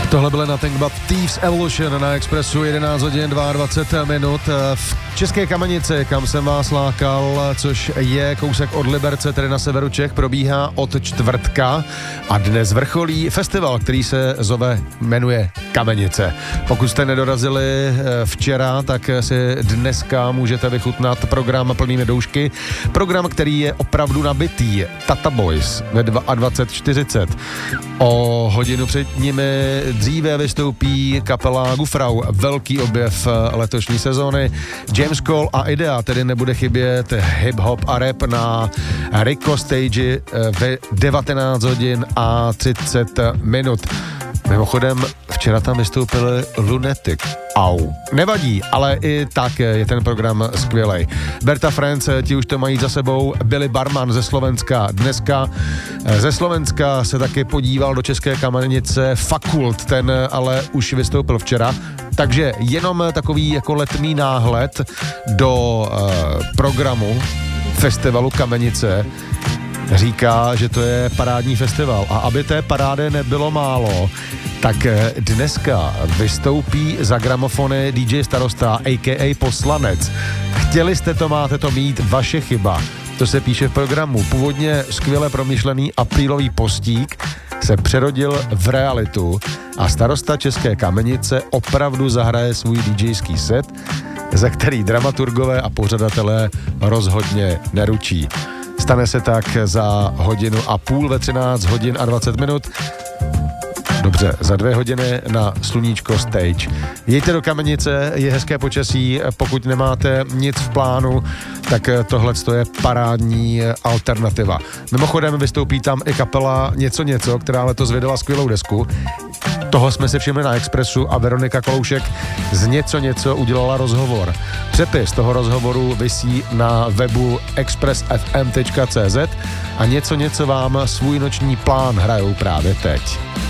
Tohle byl Nothing But Thieves Evolution na Expressu 11 hodin 22 minut v České Kamenici, kam jsem vás lákal, což je kousek od Liberce, tedy na severu Čech, probíhá od čtvrtka a dnes vrcholí festival, který se jmenuje Kamenice. Pokud jste nedorazili včera, tak si dneska můžete vychutnat program plnými doušky. Program, který je opravdu nabitý. Tata Boys ve 22:40. O hodinu před nimi dříve vystoupí kapela Gufrau, velký objev letošní sezóny. James Cole a Idea, tedy nebude chybět hip-hop a rap na Rico Stage ve 19 hodin a 30 minut. Mimochodem, včera tam vystoupili Lunatic. Au. Nevadí, ale i tak je ten program skvělej. Berta Friends, ti už to mají za sebou, Billy Barman ze Slovenska. Dneska ze Slovenska se taky podíval do České Kamenice Fakult, ten ale už vystoupil včera. Takže jenom takový jako letmý náhled do programu festivalu Kamenice říká, že to je parádní festival. A aby té parády nebylo málo, tak dneska vystoupí za gramofony DJ Starosta, a.k.a. Poslanec. Chtěli jste to, máte to mít, vaše chyba. To se píše v programu. Původně skvěle promyšlený aprílový postík se přerodil v realitu a starosta České Kamenice opravdu zahraje svůj DJský set, za který dramaturgové a pořadatelé rozhodně neručí. Stane se tak za hodinu a půl ve 13 hodin a 20 minut. Dobře, za 2 hodiny na Sluníčko Stage. Jeďte do Kamenice, je hezké počasí, pokud nemáte nic v plánu, tak tohle je parádní alternativa. Mimochodem vystoupí tam i kapela Něco, která letos vydala skvělou desku. Toho jsme si všimli na Expressu a Veronika Koloušek z Něco udělala rozhovor. Přepis toho rozhovoru visí na webu expressfm.cz a Něco vám svůj noční plán hrajou právě teď.